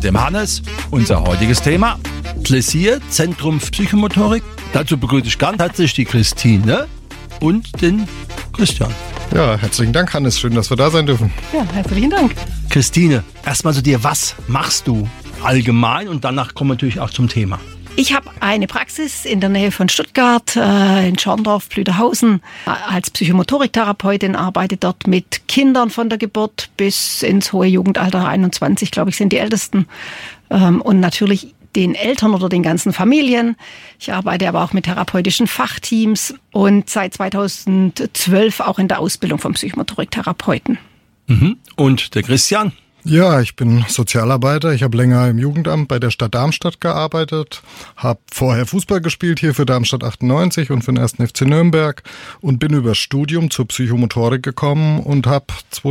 dem Hannes. Unser heutiges Thema: Pläsier, Zentrum Psychomotorik. Dazu begrüße ich ganz herzlich die Christine und den Christian. Ja, herzlichen Dank, Hannes. Schön, dass wir da sein dürfen. Ja, herzlichen Dank. Christine, erstmal zu dir. Was machst du allgemein? Und danach kommen wir natürlich auch zum Thema. Ich habe eine Praxis in der Nähe von Stuttgart, in Schorndorf, Blüderhausen, als Psychomotoriktherapeutin, arbeite dort mit Kindern von der Geburt bis ins hohe Jugendalter, 21, glaube ich, sind die Ältesten. Und natürlich den Eltern oder den ganzen Familien. Ich arbeite aber auch mit therapeutischen Fachteams und seit 2012 auch in der Ausbildung vom Psychomotoriktherapeuten. Und der Christian? Ja, ich bin Sozialarbeiter. Ich habe länger im Jugendamt bei der Stadt Darmstadt gearbeitet, habe vorher Fußball gespielt hier für Darmstadt 98 und für den 1. FC Nürnberg und bin über Studium zur Psychomotorik gekommen und habe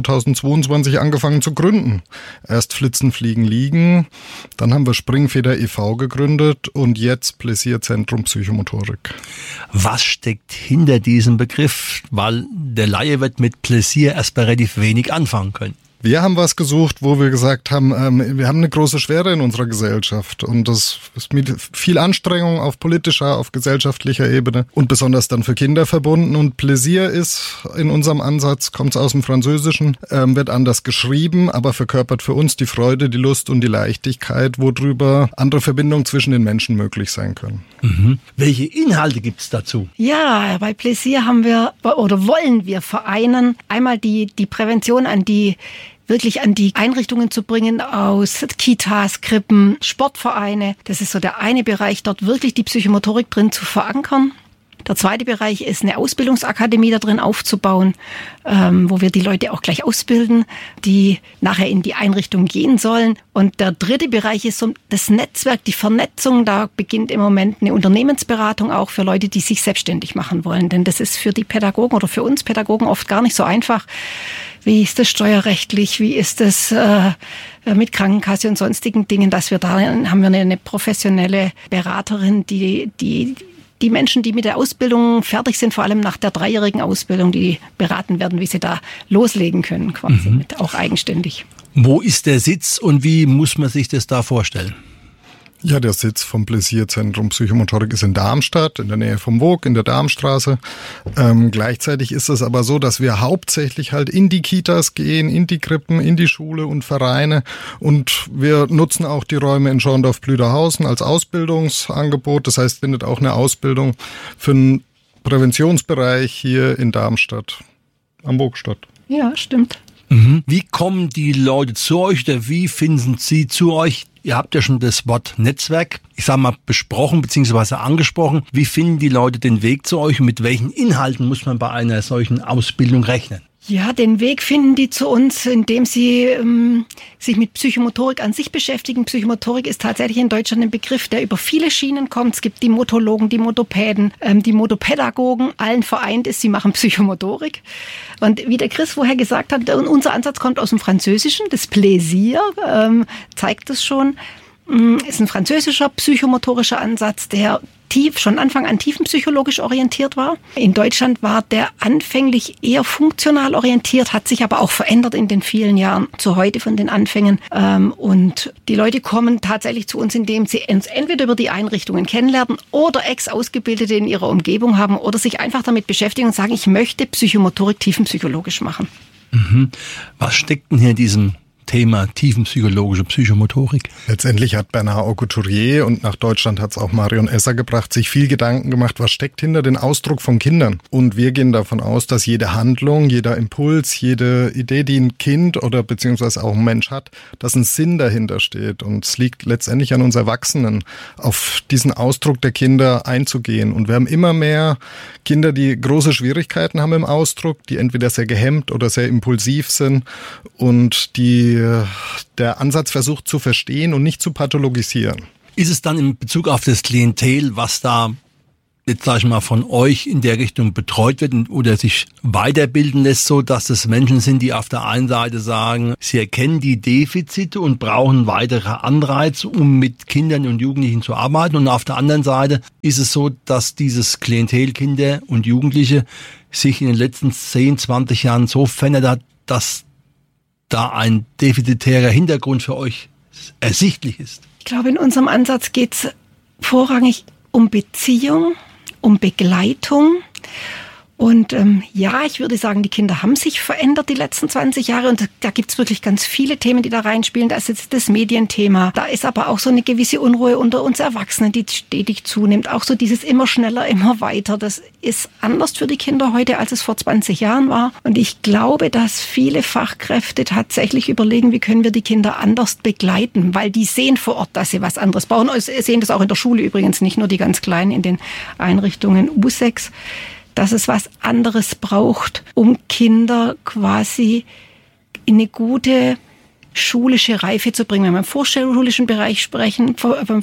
2022 angefangen zu gründen. Erst Flitzen, Fliegen, Liegen, dann haben wir Springfeder e.V. gegründet und jetzt Pläsierzentrum Psychomotorik. Was steckt hinter diesem Begriff? Weil der Laie wird mit Pläsier erstmal relativ wenig anfangen können. Wir haben was gesucht, wo wir gesagt haben, wir haben eine große Schwere in unserer Gesellschaft und das ist mit viel Anstrengung auf politischer, auf gesellschaftlicher Ebene und besonders dann für Kinder verbunden. Und Pläsier ist in unserem Ansatz, kommt aus dem Französischen, wird anders geschrieben, aber verkörpert für uns die Freude, die Lust und die Leichtigkeit, worüber andere Verbindungen zwischen den Menschen möglich sein können. Welche Inhalte gibt's dazu? Ja, bei Pläsier haben wir oder wollen wir vereinen, einmal die Prävention wirklich an die Einrichtungen zu bringen aus Kitas, Krippen, Sportvereine. Das ist so der eine Bereich, dort wirklich die Psychomotorik drin zu verankern. Der zweite Bereich ist eine Ausbildungsakademie da drin aufzubauen, wo wir die Leute auch gleich ausbilden, die nachher in die Einrichtung gehen sollen. Und der dritte Bereich ist so das Netzwerk, die Vernetzung. Da beginnt im Moment eine Unternehmensberatung auch für Leute, die sich selbstständig machen wollen. Denn das ist für die Pädagogen oder für uns Pädagogen oft gar nicht so einfach. Wie ist das steuerrechtlich? Wie ist das mit Krankenkasse und sonstigen Dingen? Haben wir eine professionelle Beraterin, die Menschen, die mit der Ausbildung fertig sind, vor allem nach der 3-jährigen Ausbildung, die beraten werden, wie sie da loslegen können, quasi, auch eigenständig. Wo ist der Sitz und wie muss man sich das da vorstellen? Ja, der Sitz vom Pläsierzentrum Psychomotorik ist in Darmstadt, in der Nähe vom Voog, in der Darmstraße. Gleichzeitig ist es aber so, dass wir hauptsächlich halt in die Kitas gehen, in die Krippen, in die Schule und Vereine. Und wir nutzen auch die Räume in Schorndorf-Blüderhausen als Ausbildungsangebot. Das heißt, findet auch eine Ausbildung für einen Präventionsbereich hier in Darmstadt am Voog statt. Ja, stimmt. Wie kommen die Leute zu euch oder wie finden sie zu euch? Ihr habt ja schon das Wort Netzwerk, ich sage mal, besprochen bzw. angesprochen. Wie finden die Leute den Weg zu euch und mit welchen Inhalten muss man bei einer solchen Ausbildung rechnen? Ja, den Weg finden die zu uns, indem sie sich mit Psychomotorik an sich beschäftigen. Psychomotorik ist tatsächlich in Deutschland ein Begriff, der über viele Schienen kommt. Es gibt die Motologen, die Motopäden, die Motopädagogen. Allen vereint ist, sie machen Psychomotorik. Und wie der Chris vorher gesagt hat, unser Ansatz kommt aus dem Französischen. Das Pläsier zeigt es schon. Ist ein französischer psychomotorischer Ansatz, der schon Anfang an tiefenpsychologisch orientiert war. In Deutschland war der anfänglich eher funktional orientiert, hat sich aber auch verändert in den vielen Jahren zu heute von den Anfängen. Und die Leute kommen tatsächlich zu uns, indem sie uns entweder über die Einrichtungen kennenlernen oder Ex-Ausgebildete in ihrer Umgebung haben oder sich einfach damit beschäftigen und sagen, ich möchte Psychomotorik tiefenpsychologisch machen. Was steckt denn hier in diesem Thema tiefenpsychologische Psychomotorik? Letztendlich hat Bernard Aucouturier und nach Deutschland hat es auch Marion Esser gebracht, sich viel Gedanken gemacht, was steckt hinter den Ausdruck von Kindern. Und wir gehen davon aus, dass jede Handlung, jeder Impuls, jede Idee, die ein Kind oder beziehungsweise auch ein Mensch hat, dass ein Sinn dahinter steht. Und es liegt letztendlich an uns Erwachsenen, auf diesen Ausdruck der Kinder einzugehen. Und wir haben immer mehr Kinder, die große Schwierigkeiten haben im Ausdruck, die entweder sehr gehemmt oder sehr impulsiv sind und der Ansatz versucht zu verstehen und nicht zu pathologisieren. Ist es dann in Bezug auf das Klientel, was da jetzt sage ich mal von euch in der Richtung betreut wird oder sich weiterbilden lässt, so dass es Menschen sind, die auf der einen Seite sagen, sie erkennen die Defizite und brauchen weitere Anreize, um mit Kindern und Jugendlichen zu arbeiten, und auf der anderen Seite ist es so, dass dieses Klientel Kinder und Jugendliche sich in den letzten 10, 20 Jahren so verändert hat, dass da ein defizitärer Hintergrund für euch ersichtlich ist? Ich glaube, in unserem Ansatz geht es vorrangig um Beziehung, um Begleitung. Und ich würde sagen, die Kinder haben sich verändert die letzten 20 Jahre und da gibt's wirklich ganz viele Themen, die da reinspielen. Da ist jetzt das Medienthema, da ist aber auch so eine gewisse Unruhe unter uns Erwachsenen, die stetig zunimmt. Auch so dieses immer schneller, immer weiter. Das ist anders für die Kinder heute, als es vor 20 Jahren war. Und ich glaube, dass viele Fachkräfte tatsächlich überlegen, wie können wir die Kinder anders begleiten, weil die sehen vor Ort, dass sie was anderes brauchen. Sie sehen das auch in der Schule übrigens, nicht nur die ganz Kleinen in den Einrichtungen U6. Dass es was anderes braucht, um Kinder quasi in eine gute schulische Reife zu bringen. Wenn wir im vorschulischen Bereich sprechen,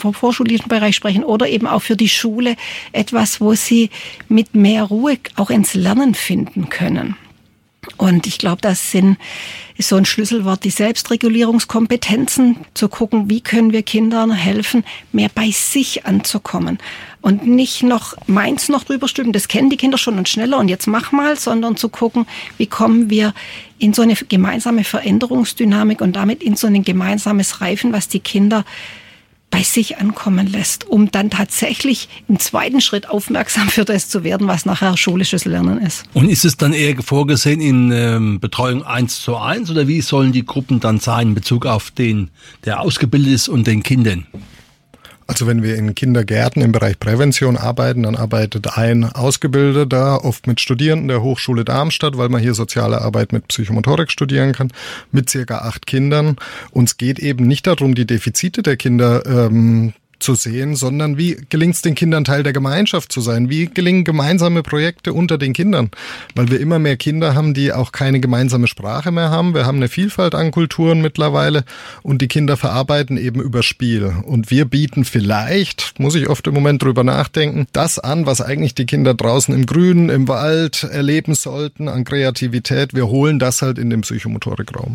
oder eben auch für die Schule etwas, wo sie mit mehr Ruhe auch ins Lernen finden können. Und ich glaube, das ist so ein Schlüsselwort, die Selbstregulierungskompetenzen, zu gucken, wie können wir Kindern helfen, mehr bei sich anzukommen. Und nicht noch meins noch drüber stülpen, das kennen die Kinder schon und schneller und jetzt mach mal, sondern zu gucken, wie kommen wir in so eine gemeinsame Veränderungsdynamik und damit in so ein gemeinsames Reifen, was die Kinder bei sich ankommen lässt, um dann tatsächlich im zweiten Schritt aufmerksam für das zu werden, was nachher schulisches Lernen ist. Und ist es dann eher vorgesehen in Betreuung 1:1 oder wie sollen die Gruppen dann sein in Bezug auf den, der ausgebildet ist und den Kindern? Also wenn wir in Kindergärten im Bereich Prävention arbeiten, dann arbeitet ein Ausgebildeter, oft mit Studierenden der Hochschule Darmstadt, weil man hier soziale Arbeit mit Psychomotorik studieren kann, mit circa 8 Kindern. Uns geht eben nicht darum, die Defizite der Kinder zu sehen, sondern wie gelingt es den Kindern, Teil der Gemeinschaft zu sein? Wie gelingen gemeinsame Projekte unter den Kindern? Weil wir immer mehr Kinder haben, die auch keine gemeinsame Sprache mehr haben. Wir haben eine Vielfalt an Kulturen mittlerweile und die Kinder verarbeiten eben über Spiel. Und wir bieten vielleicht, muss ich oft im Moment drüber nachdenken, das an, was eigentlich die Kinder draußen im Grünen, im Wald erleben sollten an Kreativität. Wir holen das halt in den Psychomotorikraum.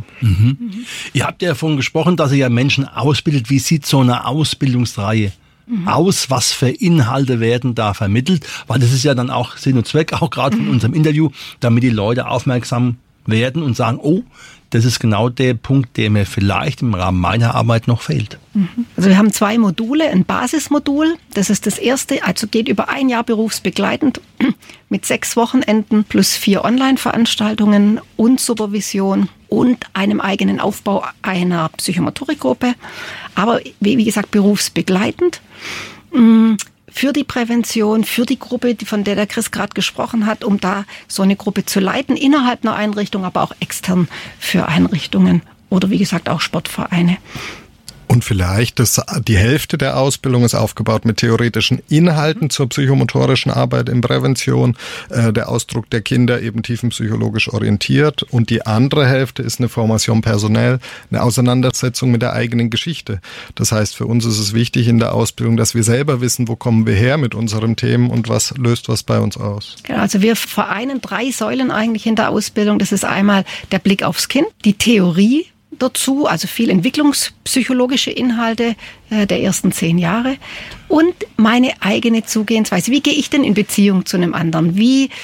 Ihr habt ja davon gesprochen, dass ihr ja Menschen ausbildet. Wie sieht so eine Ausbildungsreihe aus, was für Inhalte werden da vermittelt, weil das ist ja dann auch Sinn und Zweck, auch gerade von unserem Interview, damit die Leute aufmerksam werden und sagen, oh, das ist genau der Punkt, der mir vielleicht im Rahmen meiner Arbeit noch fehlt. Also wir haben 2 Module, ein Basismodul, das ist das erste, also geht über 1 Jahr berufsbegleitend mit 6 Wochenenden plus 4 Online-Veranstaltungen und Supervision und einem eigenen Aufbau einer Psychomotorikgruppe, aber wie gesagt berufsbegleitend. Für die Prävention, für die Gruppe, von der Chris gerade gesprochen hat, um da so eine Gruppe zu leiten, innerhalb einer Einrichtung, aber auch extern für Einrichtungen oder wie gesagt auch Sportvereine. Und vielleicht die Hälfte der Ausbildung ist aufgebaut mit theoretischen Inhalten zur psychomotorischen Arbeit in Prävention, der Ausdruck der Kinder eben tiefenpsychologisch orientiert und die andere Hälfte ist eine Formation personell, eine Auseinandersetzung mit der eigenen Geschichte. Das heißt, für uns ist es wichtig in der Ausbildung, dass wir selber wissen, wo kommen wir her mit unseren Themen und was löst was bei uns aus. Genau, also wir vereinen 3 Säulen eigentlich in der Ausbildung. Das ist einmal der Blick aufs Kind, die Theorie dazu, also viel entwicklungspsychologische Inhalte der ersten 10 Jahre und meine eigene Zugehensweise. Wie gehe ich denn in Beziehung zu einem anderen?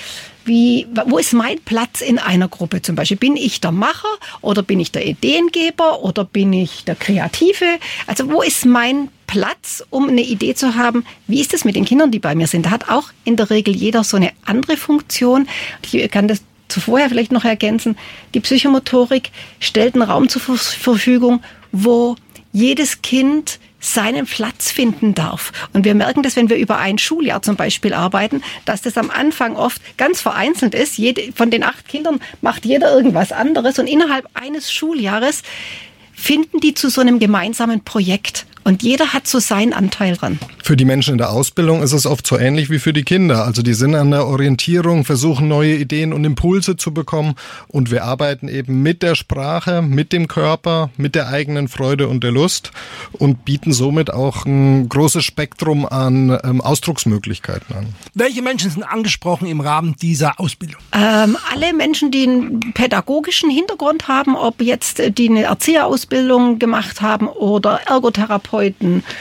Wo ist mein Platz in einer Gruppe zum Beispiel? Bin ich der Macher oder bin ich der Ideengeber oder bin ich der Kreative? Also wo ist mein Platz, um eine Idee zu haben, wie ist es mit den Kindern, die bei mir sind? Da hat auch in der Regel jeder so eine andere Funktion. Ich kann das zuvor vielleicht noch ergänzen, die Psychomotorik stellt einen Raum zur Verfügung, wo jedes Kind seinen Platz finden darf. Und wir merken das, wenn wir über ein Schuljahr zum Beispiel arbeiten, dass das am Anfang oft ganz vereinzelt ist. Von den 8 Kindern macht jeder irgendwas anderes und innerhalb eines Schuljahres finden die zu so einem gemeinsamen Projekt. Und jeder hat so seinen Anteil dran. Für die Menschen in der Ausbildung ist es oft so ähnlich wie für die Kinder. Also die sind an der Orientierung, versuchen neue Ideen und Impulse zu bekommen. Und wir arbeiten eben mit der Sprache, mit dem Körper, mit der eigenen Freude und der Lust und bieten somit auch ein großes Spektrum an Ausdrucksmöglichkeiten an. Welche Menschen sind angesprochen im Rahmen dieser Ausbildung? Alle Menschen, die einen pädagogischen Hintergrund haben, ob jetzt die eine Erzieherausbildung gemacht haben oder Ergotherapeuten,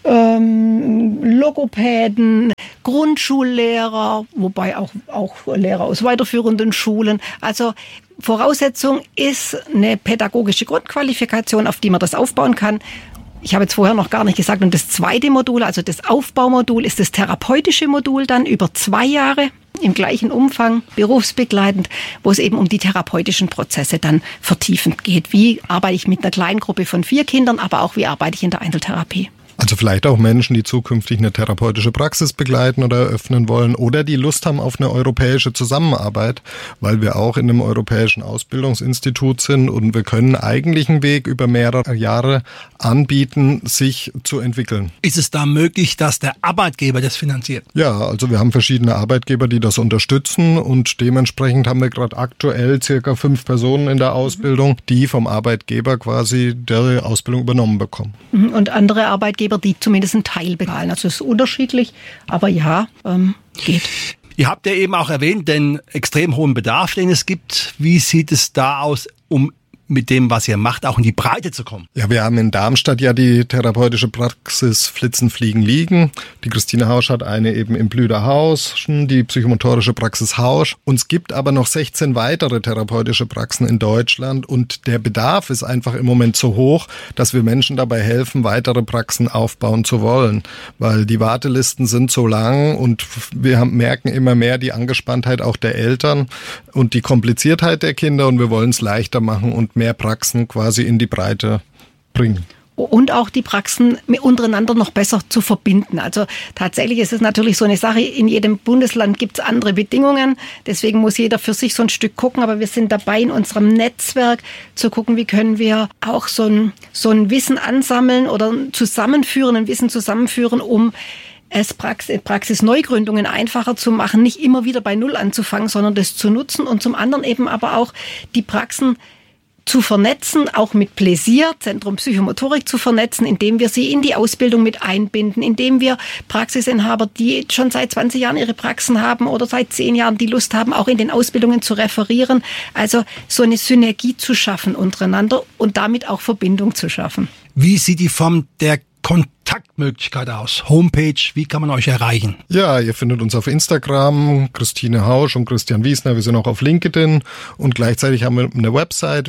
Logopäden, Grundschullehrer, wobei auch Lehrer aus weiterführenden Schulen. Also Voraussetzung ist eine pädagogische Grundqualifikation, auf die man das aufbauen kann. Ich habe jetzt vorher noch gar nicht gesagt, und das zweite Modul, also das Aufbaumodul, ist das therapeutische Modul dann über 2 Jahre im gleichen Umfang, berufsbegleitend, wo es eben um die therapeutischen Prozesse dann vertiefend geht. Wie arbeite ich mit einer kleinen Gruppe von 4 Kindern, aber auch wie arbeite ich in der Einzeltherapie. Also vielleicht auch Menschen, die zukünftig eine therapeutische Praxis begleiten oder eröffnen wollen oder die Lust haben auf eine europäische Zusammenarbeit, weil wir auch in einem europäischen Ausbildungsinstitut sind und wir können eigentlich einen Weg über mehrere Jahre anbieten, sich zu entwickeln. Ist es da möglich, dass der Arbeitgeber das finanziert? Ja, also wir haben verschiedene Arbeitgeber, die das unterstützen und dementsprechend haben wir gerade aktuell circa 5 Personen in der Ausbildung, die vom Arbeitgeber quasi die Ausbildung übernommen bekommen. Und andere Arbeitgeber, die zumindest einen Teil bezahlen. Also es ist unterschiedlich, aber ja, geht. Ihr habt ja eben auch erwähnt, den extrem hohen Bedarf, den es gibt. Wie sieht es da aus, um mit dem, was ihr macht, auch in die Breite zu kommen? Ja, wir haben in Darmstadt ja die therapeutische Praxis Flitzen, Fliegen, Liegen. Die Christine Hausch hat eine eben im Blüderhaus, die psychomotorische Praxis Hausch. Und es gibt aber noch 16 weitere therapeutische Praxen in Deutschland und der Bedarf ist einfach im Moment so hoch, dass wir Menschen dabei helfen, weitere Praxen aufbauen zu wollen. Weil die Wartelisten sind so lang und wir merken immer mehr die Angespanntheit auch der Eltern und die Kompliziertheit der Kinder und wir wollen es leichter machen und mehr Praxen quasi in die Breite bringen. Und auch die Praxen untereinander noch besser zu verbinden. Also tatsächlich ist es natürlich so eine Sache, in jedem Bundesland gibt es andere Bedingungen. Deswegen muss jeder für sich so ein Stück gucken. Aber wir sind dabei, in unserem Netzwerk zu gucken, wie können wir auch so ein Wissen ansammeln oder ein Wissen zusammenführen, um es Praxisneugründungen einfacher zu machen, nicht immer wieder bei Null anzufangen, sondern das zu nutzen und zum anderen eben aber auch die Praxen zu vernetzen, auch mit Pläsier, Zentrum Psychomotorik zu vernetzen, indem wir sie in die Ausbildung mit einbinden, indem wir Praxisinhaber, die schon seit 20 Jahren ihre Praxen haben oder seit 10 Jahren die Lust haben, auch in den Ausbildungen zu referieren. Also so eine Synergie zu schaffen untereinander und damit auch Verbindung zu schaffen. Wie sieht die Form der Kontaktmöglichkeit aus? Homepage, wie kann man euch erreichen? Ja, ihr findet uns auf Instagram, Christine Hausch und Christian Wiesner. Wir sind auch auf LinkedIn und gleichzeitig haben wir eine Website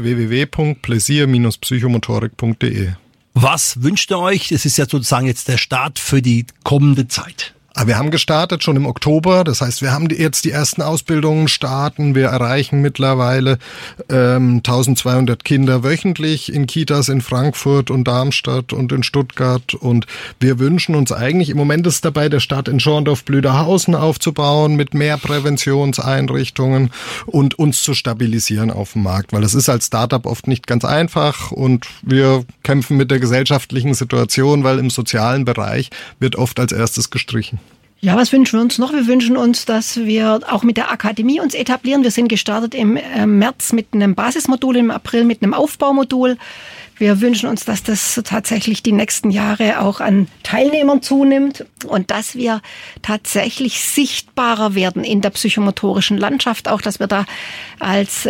www.plaisir-psychomotorik.de. Was wünscht ihr euch? Es ist ja sozusagen jetzt der Start für die kommende Zeit. Aber wir haben gestartet schon im Oktober, das heißt, wir haben jetzt die ersten Ausbildungen starten. Wir erreichen mittlerweile 1200 Kinder wöchentlich in Kitas in Frankfurt und Darmstadt und in Stuttgart. Und wir wünschen uns eigentlich, im Moment ist dabei, der Start in Schorndorf-Blüderhausen aufzubauen mit mehr Präventionseinrichtungen und uns zu stabilisieren auf dem Markt. Weil das ist als Startup oft nicht ganz einfach und wir kämpfen mit der gesellschaftlichen Situation, weil im sozialen Bereich wird oft als erstes gestrichen. Ja, was wünschen wir uns noch? Wir wünschen uns, dass wir auch mit der Akademie uns etablieren. Wir sind gestartet im März mit einem Basismodul, im April mit einem Aufbaumodul. Wir wünschen uns, dass das tatsächlich die nächsten Jahre auch an Teilnehmern zunimmt und dass wir tatsächlich sichtbarer werden in der psychomotorischen Landschaft. Auch, dass wir da als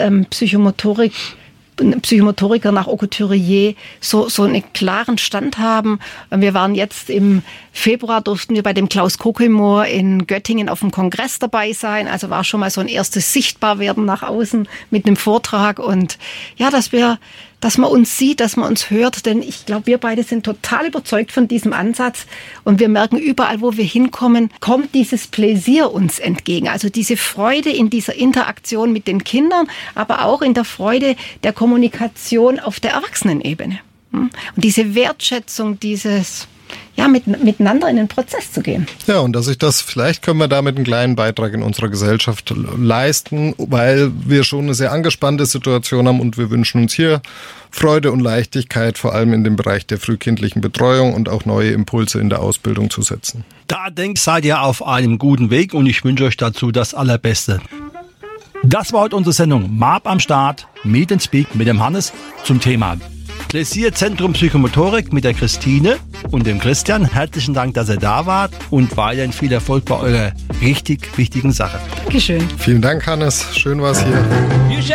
Psychomotoriker nach Aucouturier so einen klaren Stand haben. Wir waren jetzt im Februar, durften wir bei dem Klaus Kokelmoor in Göttingen auf dem Kongress dabei sein. Also war schon mal so ein erstes Sichtbarwerden nach außen mit einem Vortrag und ja, dass man uns sieht, dass man uns hört, denn ich glaube, wir beide sind total überzeugt von diesem Ansatz und wir merken überall, wo wir hinkommen, kommt dieses Pläsier uns entgegen. Also diese Freude in dieser Interaktion mit den Kindern, aber auch in der Freude der Kommunikation auf der Erwachsenenebene. Und diese Wertschätzung, miteinander in den Prozess zu gehen. Ja, und vielleicht können wir damit einen kleinen Beitrag in unserer Gesellschaft leisten, weil wir schon eine sehr angespannte Situation haben und wir wünschen uns hier Freude und Leichtigkeit, vor allem in dem Bereich der frühkindlichen Betreuung und auch neue Impulse in der Ausbildung zu setzen. Da seid ihr auf einem guten Weg und ich wünsche euch dazu das Allerbeste. Das war heute unsere Sendung MAP am Start, Meet and Speak mit dem Hannes zum Thema Plaisir Zentrum Psychomotorik mit der Christine und dem Christian. Herzlichen Dank, dass ihr da wart und weiterhin viel Erfolg bei eurer richtig wichtigen Sache. Dankeschön. Vielen Dank, Hannes. Schön war's hier.